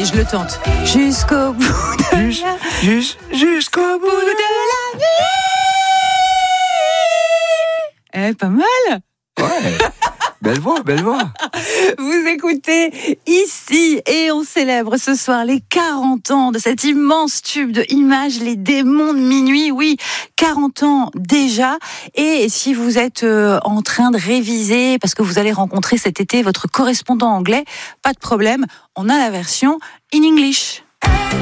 Allez, je le tente. Jusqu'au bout de Jusqu'au bout la vie. Pas mal. Ouais. Belle voix. Vous écoutez ici et on célèbre ce soir les 40 ans de cet immense tube de Images, les démons de minuit. Oui, 40 ans déjà. Et si vous êtes en train de réviser parce que vous allez rencontrer cet été votre correspondant anglais, pas de problème, on a la version in English.